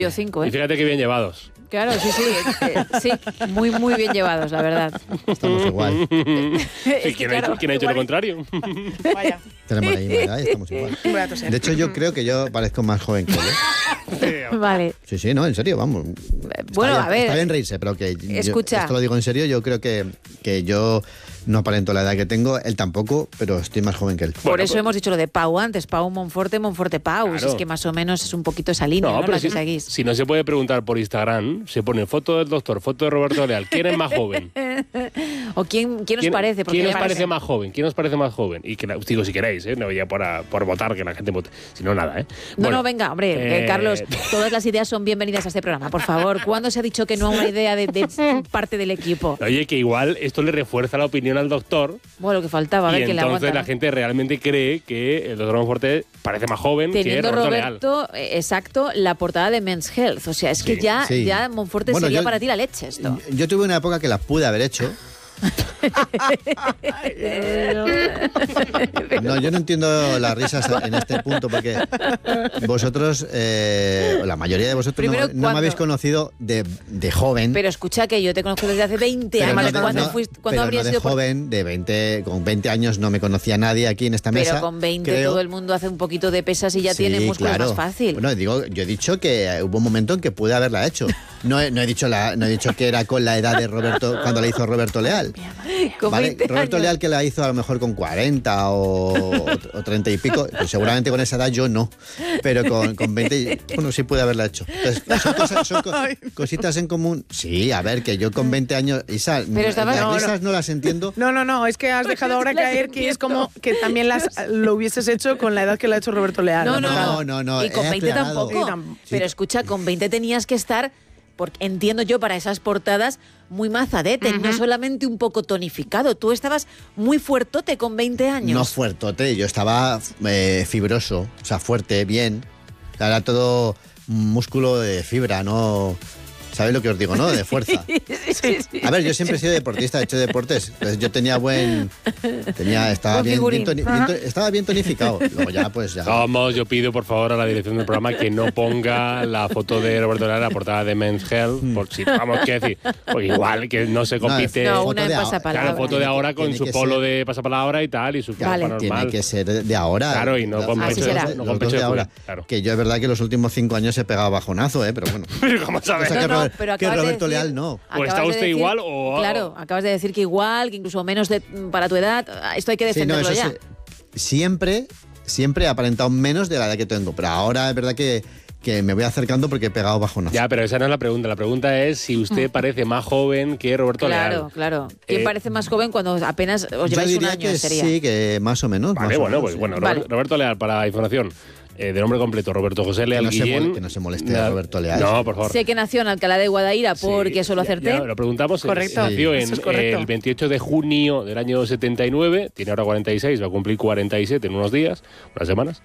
Yo 5, ¿eh? Y fíjate qué bien llevados. Claro, sí, sí, muy, muy bien llevados, la verdad. Estamos igual. ¿Quién ha dicho lo contrario? Vaya. Tenemos la misma edad y estamos igual. Voy a toser. De hecho, yo creo que yo parezco más joven que él. Vale. Sí, no, en serio, vamos. Bueno, Está bien, a ver. Está bien reírse, pero que Escucha. esto lo digo en serio, yo creo que yo no aparento la edad que tengo, él tampoco, pero estoy más joven que él. Por eso hemos dicho lo de Pau antes, Pau Monforte, Monforte Pau. Claro. Si es que más o menos es un poquito esa línea, ¿no? pero La que seguís. si no se puede preguntar por Instagram, se pone foto del doctor, foto de Roberto Leal. ¿Quién es más joven? ¿O quién os parece? Porque ¿Quién me os parece más joven? ¿Quién os parece más joven? Y que digo, si queréis, no ya por votar, que la gente vote. Si no, nada, ¿eh? No, venga, hombre, Carlos, todas las ideas son bienvenidas a este programa, por favor. ¿Cuándo se ha dicho que no a una idea de parte del equipo? Oye, que igual esto le refuerza la opinión al doctor. Bueno, lo que faltaba, a ver y que le entonces aguanta. la gente realmente cree que el doctor Monforte parece más joven Teniendo que Roberto Leal. exacto, la portada de Men's Health. O sea, es que ya Monforte Bueno, sería para ti la leche esto. Yo tuve una época que las pude haber hecho. No, yo no entiendo las risas en este punto porque vosotros, la mayoría de vosotros Primero, no me habéis conocido de joven. Pero escucha que yo te conozco desde hace 20 pero años. no ¿Cuándo habría de sido joven, de 20, con 20 años no me conocía nadie aquí en esta mesa. Pero con 20 creo. todo el mundo hace un poquito de pesas y ya Sí, tiene músculo claro. más fácil. Bueno, yo he dicho que hubo un momento en que pude haberla hecho. No he dicho que era con la edad de Roberto, cuando la hizo Roberto Leal. Con ¿Vale? 20 Roberto años. Leal, que la hizo a lo mejor con 40 o 30 y pico, pues seguramente con esa edad yo no, pero con 20, bueno, sí puede haberla hecho. Entonces, son cositas en común. Sí, a ver, que yo con 20 años, Isa, Pero estaba- las no, risas no las entiendo. No, es que has dejado ahora caer que es como que también lo hubieses hecho con la edad que lo ha hecho Roberto Leal. No, Y con he 20 aclarado. tampoco. Sí. Pero escucha, con 20 tenías que estar, porque entiendo yo, para esas portadas, muy mazadete, no solamente un poco tonificado. Tú estabas muy fuertote con 20 años. No fuertote, yo estaba fibroso, o sea, fuerte, bien. Era todo músculo de fibra, no... ¿Sabéis lo que os digo, no? De fuerza. Sí. A ver, yo siempre he sido deportista, he hecho deportes. Entonces yo tenía estaba Buen figurín. estaba bien tonificado. Luego ya, pues ya. Vamos, yo pido por favor a la dirección del programa que no ponga la foto de Roberto Leal en la portada de Men's Health, por si vamos, ¿qué decir? Pues igual que no se compite. No, foto una en de pasapalabra. Claro, foto de ahora con Tiene su que polo ser- de pasapalabra y tal, y su Vale. ropa Tiene normal. que ser de ahora. Claro, y no con Así pecho, será. no Los con dos pecho de de ahora. culo, claro. Que yo es verdad que los últimos 5 años he pegado bajonazo, pero bueno. Pero ¿cómo sabes? Cosa No, que, pero que acabas de Roberto decir- Leal no. ¿O acabas está de usted decir- igual o...? Claro, acabas de decir que igual, que incluso menos para tu edad. Esto hay que Sí, no, defenderlo eso ya. siempre he aparentado menos de la edad que tengo, pero ahora es verdad que me voy acercando porque he pegado bajonazo. Ya, pero esa no es la pregunta. La pregunta es si usted parece más joven que Roberto Claro, Leal. claro. ¿Quién parece más joven cuando apenas os Yo lleváis un diría año? que Sería. sí, que más o menos. Vale, más o bueno, menos, pues sí. bueno, Vale. Roberto Leal, para información, de nombre completo, Roberto José Leal no se Guillén. que no se moleste Roberto Leal. No, por favor. Sé que nació en Alcalá de Guadaira Sí, porque eso lo ya acerté. lo preguntamos. Correcto, Nació eso es correcto. el 28 de junio del año 79, tiene ahora 46, va a cumplir 47 en unos días, unas semanas,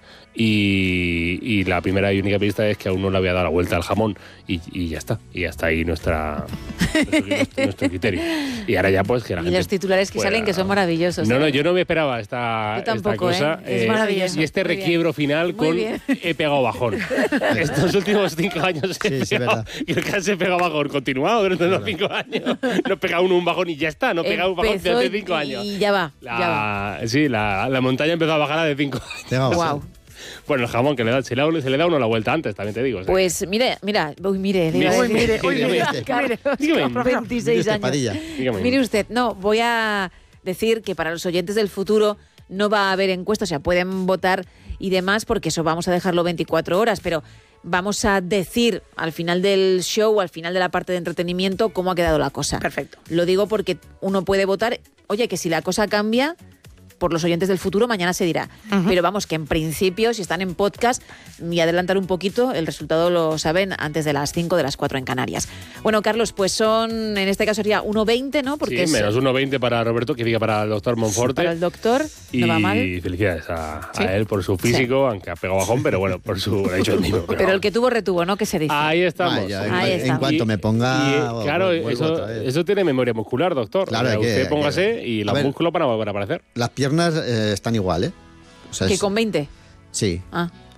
y la primera y única pista es que aún no le había dado la vuelta al jamón, y ya está. Y hasta ahí nuestro criterio. Y ahora ya pues que la Y gente los titulares que pueda- salen que son maravillosos. No, yo no me esperaba esta Yo tampoco, cosa. es maravilloso. Y este Muy bien. requiebro final Muy con bien. he pegado bajón. Estos últimos 5 años he Sí, pegado, verdad. creo que se pegado bajón continuado durante los 5 años. No he pegado un bajón y ya está, no he pegado un bajón Empezó desde 5 años. Y ya va, ya va. Sí, la montaña empezó a bajar de 5 años. Tenga Wow. Bueno, el jamón, que se le da uno la vuelta antes, también te digo. o sea. Pues mire, le iba a Uy, decir. mire, Carlos, dígame. con 26 Mire usted, años. Padilla. Dígame. Mire usted, no, voy a decir que para los oyentes del futuro no va a haber encuestas, o sea, pueden votar y demás, porque eso vamos a dejarlo 24 horas, pero vamos a decir al final del show, al final de la parte de entretenimiento, cómo ha quedado la cosa. Perfecto. Lo digo porque uno puede votar, oye, que si la cosa cambia, por los oyentes del futuro, mañana se dirá. Pero vamos, que en principio, si están en podcast, y adelantar un poquito, el resultado lo saben antes de las 5, de las 4 en Canarias. Bueno, Carlos, pues son, en este caso sería 1,20, ¿no? Porque Sí, es menos 1,20 para Roberto, que diga para el doctor Monforte. para el doctor, Y no va mal. felicidades a Sí. él por su físico, aunque ha pegado bajón, pero bueno, por su... Lo ha dicho el mismo. Pero el que tuvo, retuvo, ¿no? ¿Qué se dice? Ahí estamos. Vaya, Ahí en está. cuanto me ponga. Claro, vuelvo otra vez. eso tiene memoria muscular, doctor. Claro, O sea, hay que- usted hay que póngase ver. y A los ver. músculos van a aparecer. Las piernas están igual, ¿eh? O sea, ¿Que con 20? Sí. Ah.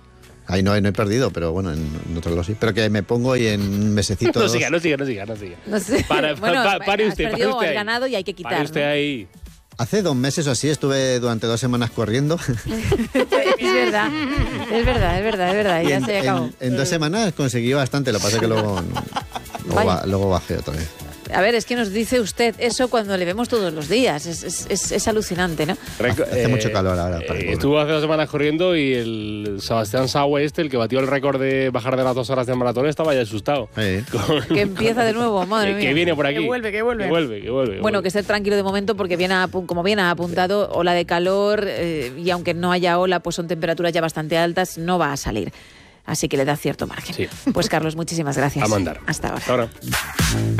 Ahí no he perdido, pero bueno, en otros lados sí. Pero que me pongo y en un mesecito... No siga. No sé. Bueno, Pare has usted, perdido, pare usted has ahí. ganado y hay que quitar. Pare usted ¿no? ahí. Hace 2 meses o así estuve durante 2 semanas corriendo. Es verdad. Y Ya se acabó. en 2 semanas conseguí bastante, lo que pasa es que luego bajé otra vez. A ver, es que nos dice usted eso cuando le vemos todos los días. Es alucinante, ¿no? Hace mucho calor ahora. Estuvo hace 2 semanas corriendo y el Sebastián Saue el que batió el récord de bajar de las 2 horas de maratón, estaba ya asustado. Que empieza de nuevo, madre mía. Que viene por aquí. Que vuelve. Que vuelve. Bueno, que esté tranquilo de momento porque como bien ha apuntado, ola de calor y aunque no haya ola, pues son temperaturas ya bastante altas, no va a salir. Así que le da cierto margen. Sí. Pues Carlos, muchísimas gracias. A mandar. Hasta ahora. Hasta ahora.